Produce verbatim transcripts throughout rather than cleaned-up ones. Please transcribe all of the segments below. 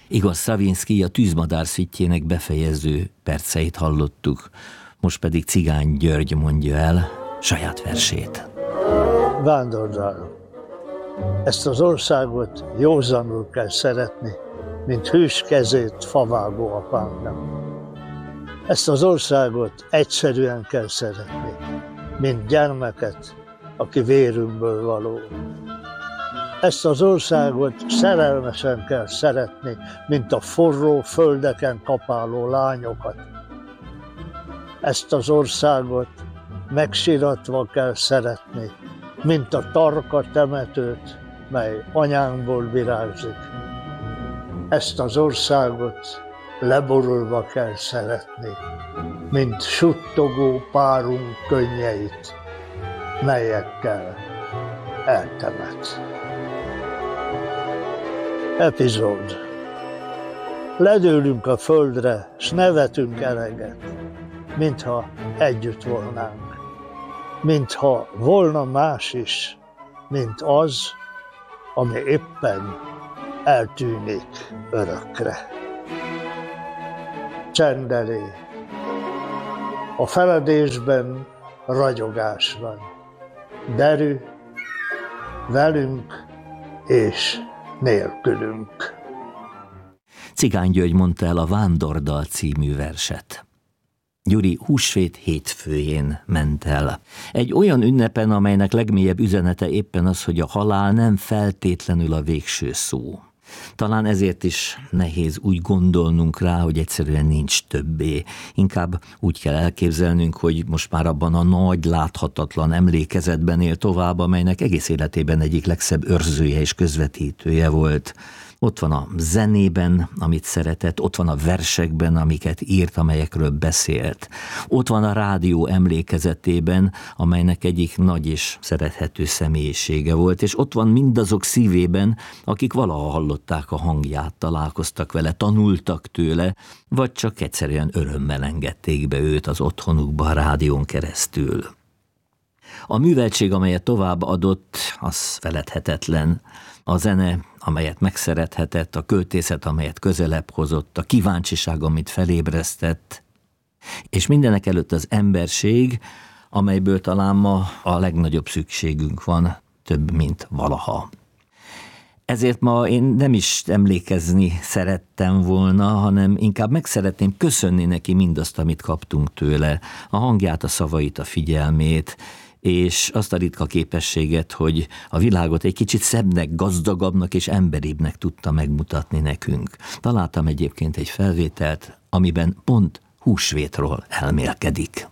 Igor Stravinszky a Tűzmadár szüttjének befejező perceit hallottuk, most pedig Cigány György mondja el saját versét. Vándordal. Ezt az országot józanul kell szeretni, mint hűs kezét favágó apámnak. Ezt az országot egyszerűen kell szeretni, mint gyermeket, aki vérünkből való. Ezt az országot szerelmesen kell szeretni, mint a forró földeken kapáló lányokat. Ezt az országot megsiratva kell szeretni, mint a tarka temetőt, mely anyánkból virágzik. Ezt az országot leborulva kell szeretni, mint suttogó párunk könnyeit, melyekkel eltemet. Epizód. Ledőlünk a földre, s nevetünk eleget, mintha együtt volnánk, mintha volna más is, mint az, ami éppen eltűnik örökre. Csend elé. A feledésben ragyogás van. Derű, velünk és nélkülünk. Cigány György mondta el a Vándordal című verset. Gyuri húsvét hétfőjén ment el. Egy olyan ünnepen, amelynek legmélyebb üzenete éppen az, hogy a halál nem feltétlenül a végső szó. Talán ezért is nehéz úgy gondolnunk rá, hogy egyszerűen nincs többé. Inkább úgy kell elképzelnünk, hogy most már abban a nagy, láthatatlan emlékezetben él tovább, amelynek egész életében egyik legszebb őrzője és közvetítője volt. Ott van a zenében, amit szeretett, ott van a versekben, amiket írt, amelyekről beszélt. Ott van a rádió emlékezetében, amelynek egyik nagy és szerethető személyisége volt, és ott van mindazok szívében, akik valaha hallották a hangját, találkoztak vele, tanultak tőle, vagy csak egyszerűen örömmel engedték be őt az otthonukba a rádión keresztül. A műveltség, amelyet tovább adott, az feledhetetlen. A zene, amelyet megszerethetett, a költészet, amelyet közelebb hozott, a kíváncsiság, amit felébresztett, és mindenek előtt az emberség, amelyből talán ma a legnagyobb szükségünk van, több, mint valaha. Ezért ma én nem is emlékezni szerettem volna, hanem inkább meg szeretném köszönni neki mindazt, amit kaptunk tőle, a hangját, a szavait, a figyelmét, és azt a ritka képességet, hogy a világot egy kicsit szebbnek, gazdagabbnak és emberibbnek tudta megmutatni nekünk. Találtam egyébként egy felvételt, amiben pont húsvétról elmélkedik.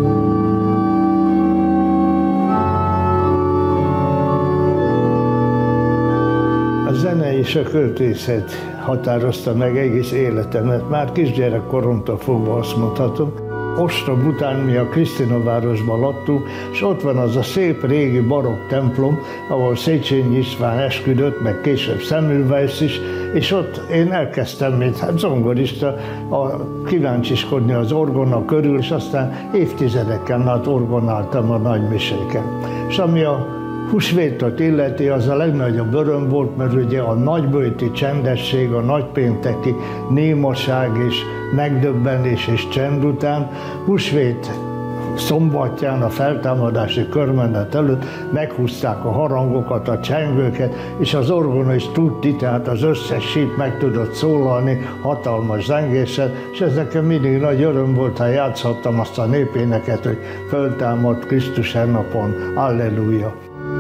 A zene és a költészet határozta meg egész életemet. Már kisgyerekkoromtól fogva azt mondhatom. Ostromb után mi a Krisztinavárosban laktunk, és ott van az a szép régi barokk templom, ahol Széchenyi István esküdött, meg később Semmelweis is, és ott én elkezdtem, mint hát zongorista, a kíváncsiskodni az orgona körül, és aztán évtizedeken át orgonáltam a nagymiséken. És ami a húsvétot illeti, az a legnagyobb öröm volt, mert ugye a nagyböjti csendesség, a nagypénteki némaság és megdöbbenés és csend után húsvét szombatján a feltámadási körmenet előtt meghúzták a harangokat, a csengőket, és az orgona is tudti, tehát az összes síp meg tudott szólalni hatalmas zengéssel, és ez nekem mindig nagy öröm volt, ha játszhattam azt a népéneket, hogy föltámadt Krisztus napon, Alleluja!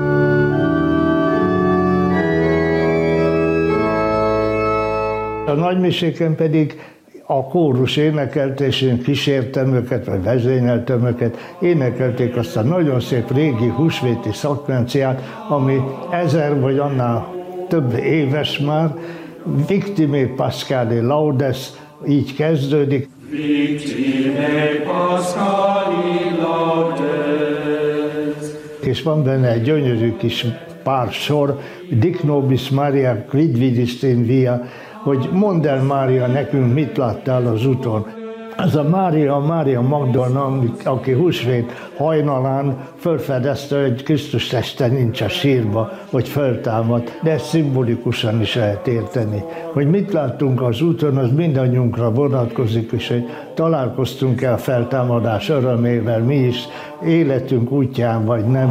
A nagymiséken pedig a kórus énekelt, és én kísértem őket, vagy vezényeltem őket, énekelték azt a nagyon szép régi húsvéti szakvenciát, ami ezer vagy annál több éves már, Victime Paschali Laudes, így kezdődik. Victime Paschali Laudes. És van benne egy gyönyörű kis pár sor, Dic nobis Maria quid vidist in via, hogy mondd el, Mária, nekünk mit láttál az úton. Ez a Mária, Mária Magdalena, aki húsvét hajnalán felfedezte, hogy Krisztus teste nincs a sírba, hogy föltámad, de ezt szimbolikusan is lehet érteni. Hogy mit láttunk az úton, az mindannyiunkra vonatkozik, és hogy találkoztunk-e a feltámadás örömével, mi is életünk útján, vagy nem.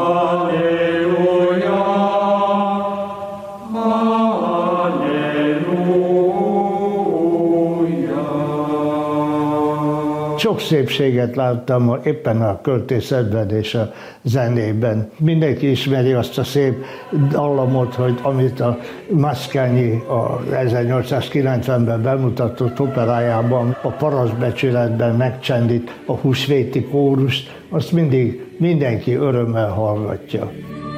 Sok szépséget láttam éppen a költészetben és a zenében. Mindenki ismeri azt a szép dallamot, hogy amit a Mascagni a ezernyolcszázkilencvenben bemutatott operájában, a Parasztbecsületben megcsendít a húsvéti kórust, azt mindig mindenki örömmel hallgatja.